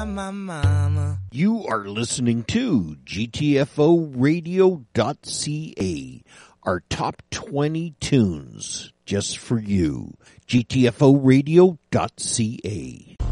my mama. You are listening to GTFOradio.ca, our top 20 tunes just for you. GTFOradio.ca.